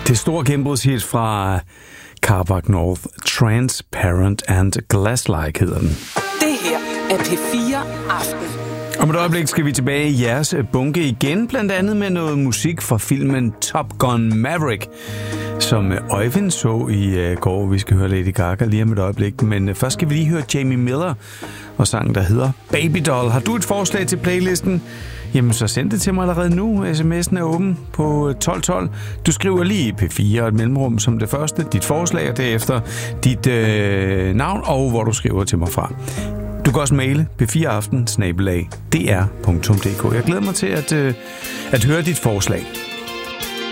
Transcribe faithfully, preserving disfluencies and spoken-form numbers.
Det store gennembrudshit fra Carbac North, Transparent and Glass-like hedder den. Det her er P fire Aften. Om et øjeblik skal vi tilbage i jeres bunke igen, blandt andet med noget musik fra filmen Top Gun Maverick, som Øjvind så i går. Vi skal høre Lady Gaga lige om et øjeblik, men først skal vi lige høre Jamie Miller og sangen, der hedder Baby Doll. Har du et forslag til playlisten? Jamen, så send det til mig allerede nu. sms'en er åben på tolv tolv. Du skriver lige P fire og et mellemrum som det første, dit forslag, og derefter dit øh, navn og hvor du skriver til mig fra. Du kan også maile p fire aften bindestreg d r punktum d k. Jeg glæder mig til at, øh, at høre dit forslag.